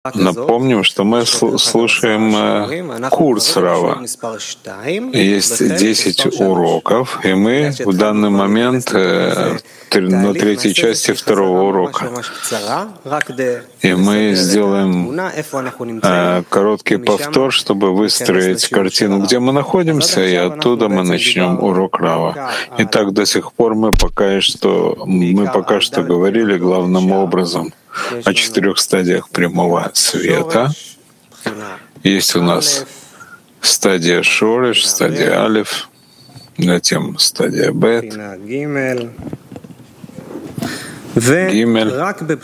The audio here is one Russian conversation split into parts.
Напомним, что мы слушаем курс Рава. Есть 10 уроков, и мы в данный момент на третьей части второго урока. И мы сделаем короткий повтор, чтобы выстроить картину, где мы находимся, и оттуда мы начнем урок Рава. Итак, до сих пор мы пока что говорили главным образом о 4 стадиях прямого света. Есть у нас стадия Шореш, стадия Алеф, затем стадия Бет, Гимель.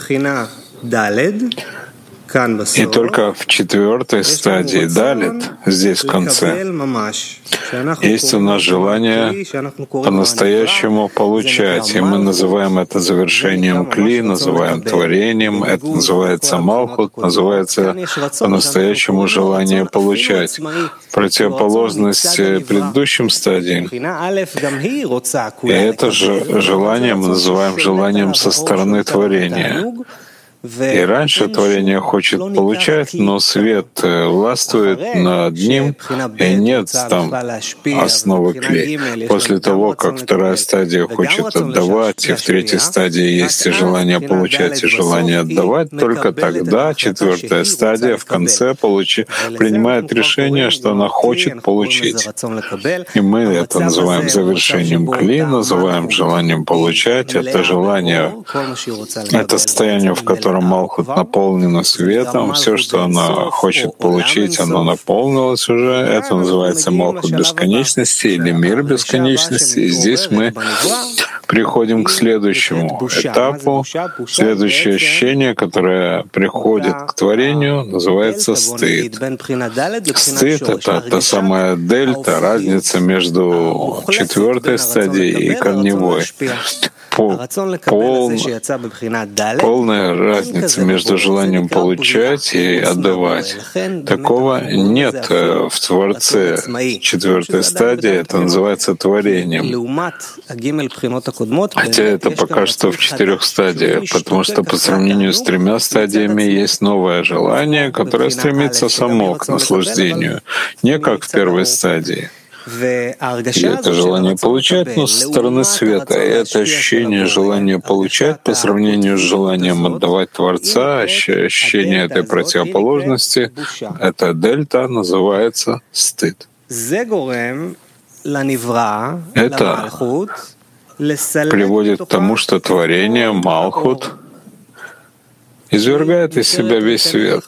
И только в 4 стадии Далет, здесь в конце, есть у нас желание по-настоящему получать. И мы называем это завершением Кли, называем творением, это называется Малхут, называется по-настоящему желание получать. Противоположность предыдущим стадиям. И это же желание мы называем желанием со стороны творения. И раньше творение хочет получать, но свет властвует над ним, и нет там основы Кли. После того, как 2 стадия хочет отдавать, и в 3 стадии есть и желание получать, и желание отдавать, только тогда 4 стадия в конце принимает решение, что она хочет получить. И мы это называем завершением Кли, называем желанием получать. Это желание, это состояние, в котором Малхут наполнена светом, все, что она хочет получить, оно наполнилось уже. Это называется Малхут бесконечности или мир бесконечности. И здесь мы приходим к следующему этапу. Следующее ощущение, которое приходит к творению, называется стыд. Стыд — это та самая дельта, разница между 4 стадией и корневой. Полная разница между желанием получать и отдавать. Такого нет в Творце. 4 стадия, это называется творением. Хотя это пока что в 4 стадиях, потому что по сравнению с 3 стадиями есть новое желание, которое стремится само к наслаждению, не как в 1 стадии. И это желание получать, но со стороны света. И это ощущение желания получать по сравнению с желанием отдавать Творца, ощущение этой противоположности, эта дельта называется стыд. Это приводит к тому, что творение, Малхут, извергает из себя весь свет,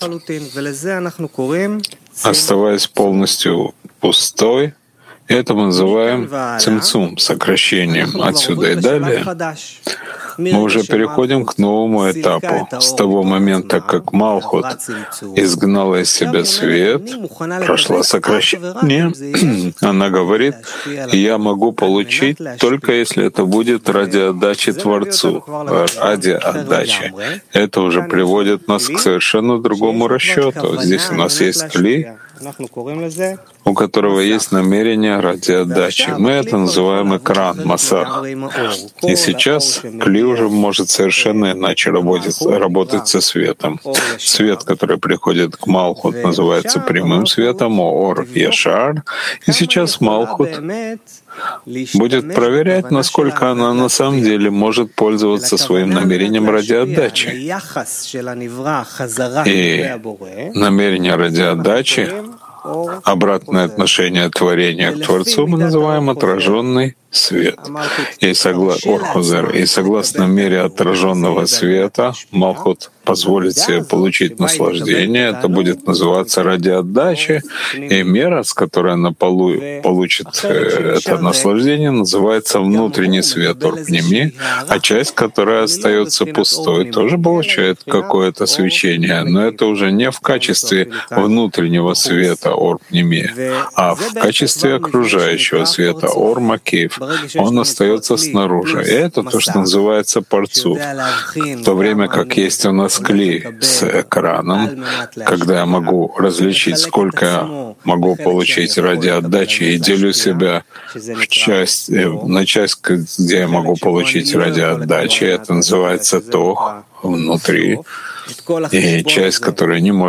оставаясь полностью пустой. Это мы называем цимцум, сокращением. Отсюда и далее мы уже переходим к новому этапу. С того момента, как Малхут изгнала из себя свет, прошло сокращение, она говорит, я могу получить только если это будет ради отдачи Творцу, ради отдачи. Это уже приводит нас к совершенно другому расчету. Здесь у нас есть Кли, у которого есть намерение ради отдачи. Мы это называем экран, масах. И сейчас Кли уже может совершенно иначе работать со светом. Свет, который приходит к Малхут, называется прямым светом, Ор Яшар. И сейчас Малхут будет проверять, насколько она на самом деле может пользоваться своим намерением ради отдачи. И намерение ради отдачи, обратное отношение творения к Творцу мы называем отраженный свет. И согласно мере отраженного света Малхут позволит себе получить наслаждение. Это будет называться ради отдачи. И мера, с которой она получит это наслаждение, называется внутренний свет Орпними, а часть, которая остается пустой, тоже получает какое-то свечение. Но это уже не в качестве внутреннего света Орпними, а в качестве окружающего света Ормакив. Он остается снаружи. И это то, что называется парцуф. В то время как есть у нас Кли с экраном, когда я могу различить, сколько я могу получить ради отдачи, и делю себя на часть, где я могу получить ради отдачи. Это называется тох внутри. и часть, которая не может